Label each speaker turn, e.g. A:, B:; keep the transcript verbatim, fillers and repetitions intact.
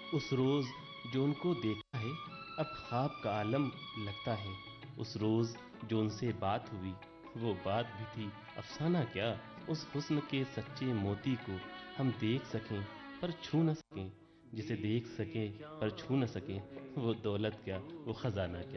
A: उस रोज जो उनको देखा है अब ख्वाब का आलम लगता है। उस रोज जो उनसे बात हुई वो बात भी थी अफसाना क्या। उस हुस्न के सच्चे मोती को हम देख सकें पर छू न सकें, जिसे देख सकें पर छू न सकें वो दौलत क्या वो खजाना क्या।